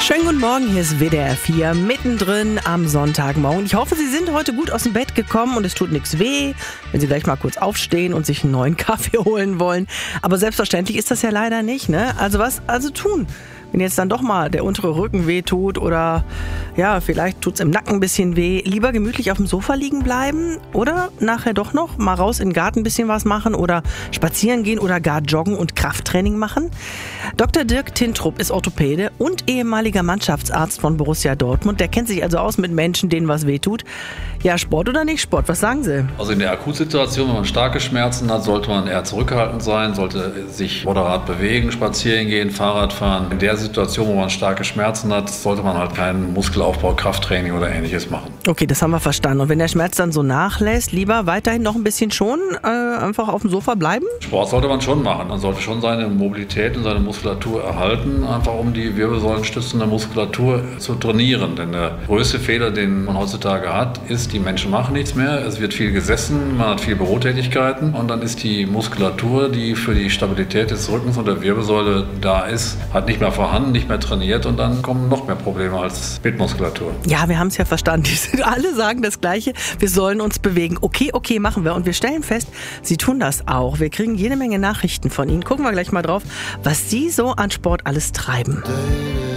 Schönen guten Morgen, hier ist WDR 4, mittendrin am Sonntagmorgen. Ich hoffe, Sie sind heute gut aus dem Bett gekommen und es tut nichts weh, wenn Sie gleich mal kurz aufstehen und sich einen neuen Kaffee holen wollen. Aber selbstverständlich ist das ja leider nicht, ne? Also was also tun? Wenn jetzt dann doch mal der untere Rücken weh tut oder ja, vielleicht tut's im Nacken ein bisschen weh, lieber gemütlich auf dem Sofa liegen bleiben oder nachher doch noch mal raus in den Garten ein bisschen was machen oder spazieren gehen oder gar joggen und Krafttraining machen? Dr. Dirk Tintrup ist Orthopäde und ehemaliger Mannschaftsarzt von Borussia Dortmund. Der kennt sich also aus mit Menschen, denen was weh tut. Ja, Sport oder nicht Sport? Was sagen Sie? Also in der Akutsituation, wenn man starke Schmerzen hat, sollte man eher zurückhaltend sein, sollte sich moderat bewegen, spazieren gehen, Fahrrad fahren. In der Situation, wo man starke Schmerzen hat, sollte man halt keinen Muskelaufbau, Krafttraining oder ähnliches machen. Okay, das haben wir verstanden. Und wenn der Schmerz dann so nachlässt, lieber weiterhin noch ein bisschen schonen, einfach auf dem Sofa bleiben? Sport sollte man schon machen. Man sollte schon seine Mobilität und seine Muskulatur erhalten, einfach um die wirbelsäulenstützende Muskulatur zu trainieren. Denn der größte Fehler, den man heutzutage hat, ist, die Menschen machen nichts mehr. Es wird viel gesessen, man hat viel Bürotätigkeiten und dann ist die Muskulatur, die für die Stabilität des Rückens und der Wirbelsäule da ist, halt nicht mehr vorhanden, nicht mehr trainiert und dann kommen noch mehr Probleme als Mitmuskulatur. Ja, wir haben es ja verstanden. Alle sagen das Gleiche. Wir sollen uns bewegen. Okay, machen wir. Und wir stellen fest, Sie tun das auch. Wir kriegen jede Menge Nachrichten von Ihnen. Gucken wir gleich mal drauf, was Sie so an Sport alles treiben.